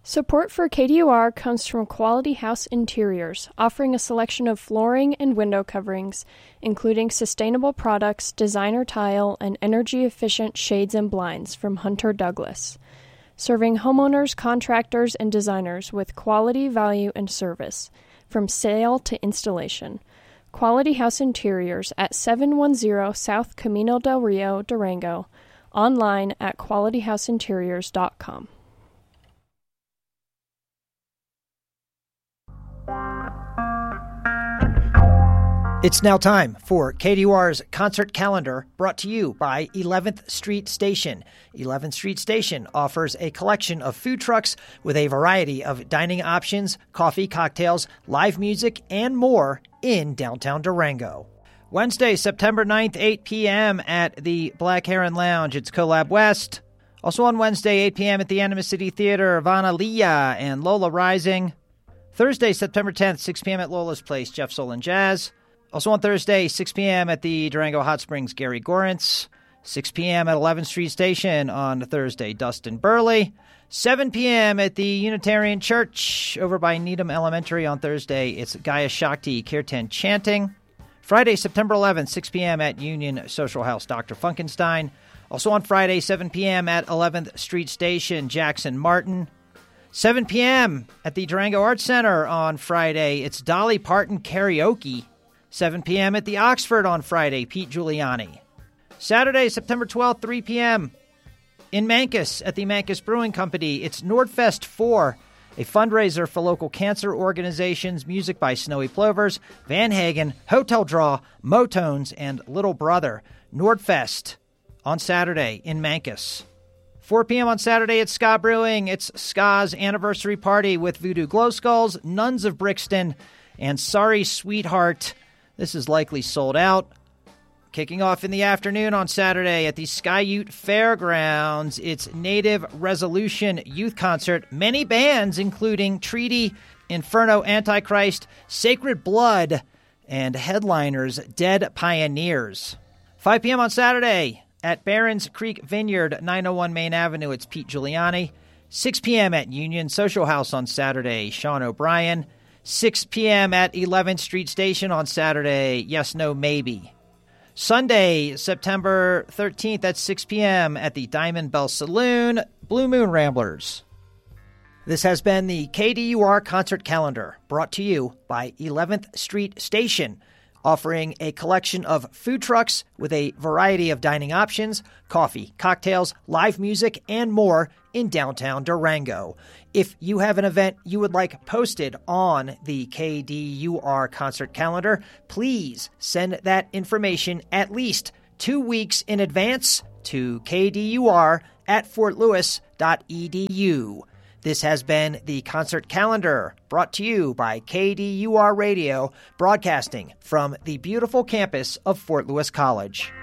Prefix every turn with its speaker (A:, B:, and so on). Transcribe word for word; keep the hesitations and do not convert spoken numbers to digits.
A: Support for K D U R comes from Quality House Interiors, offering a selection of flooring and window coverings, including sustainable products, designer tile, and energy-efficient shades and blinds from Hunter Douglas. Serving homeowners, contractors, and designers with quality, value, and service, from sale to installation. Quality House Interiors at seven one zero South Camino del Rio, Durango. Online at quality house interiors dot com.
B: It's now time for K D U R's concert calendar, brought to you by eleventh Street Station. eleventh Street Station offers a collection of food trucks with a variety of dining options, coffee, cocktails, live music, and more in downtown Durango. Wednesday, September ninth, eight p.m. at the Black Heron Lounge. It's Collab West. Also on Wednesday, eight p.m. at the Anima City Theater, Ivana Leah and Lola Rising. Thursday, September tenth, six p.m. at Lola's Place, Jeff Soul and Jazz. Also on Thursday, six p.m. at the Durango Hot Springs, Gary Gorentz. six p.m. at eleventh Street Station on Thursday, Dustin Burley. seven p.m. at the Unitarian Church over by Needham Elementary on Thursday. It's Gaia Shakti Kirtan Chanting. Friday, September eleventh, six p.m. at Union Social House, Doctor Funkenstein. Also on Friday, seven p.m. at eleventh Street Station, Jackson Martin. seven p.m. at the Durango Arts Center on Friday. It's Dolly Parton Karaoke. seven p.m. at the Oxford on Friday, Pete Giuliani. Saturday, September twelfth, three p.m. in Mancus at the Mancus Brewing Company. It's Nordfest four, a fundraiser for local cancer organizations, music by Snowy Plovers, Van Hagen, Hotel Draw, Motones, and Little Brother. Nordfest on Saturday in Mancus. four p.m. on Saturday at Ska Brewing. It's Ska's anniversary party with Voodoo Glow Skulls, Nuns of Brixton, and Sorry Sweetheart. This is likely sold out. Kicking off in the afternoon on Saturday at the Sky Ute Fairgrounds, it's Native Resolution Youth Concert. Many bands, including Treaty, Inferno, Antichrist, Sacred Blood, and headliners Dead Pioneers. five p.m. on Saturday at Barons Creek Vineyard, nine oh one Main Avenue, it's Pete Giuliani. six p.m. at Union Social House on Saturday, Sean O'Brien. six p.m. at eleventh Street Station on Saturday, Yes, No, Maybe. Sunday, September thirteenth at six p.m. at the Diamond Bell Saloon, Blue Moon Ramblers. This has been the K D U R Concert Calendar, brought to you by eleventh Street Station, offering a collection of food trucks with a variety of dining options, coffee, cocktails, live music, and more in downtown Durango. If you have an event you would like posted on the K D U R concert calendar, please send that information at least two weeks in advance to k d u r at fort lewis dot e d u. This has been the concert calendar, brought to you by K D U R Radio, broadcasting from the beautiful campus of Fort Lewis College.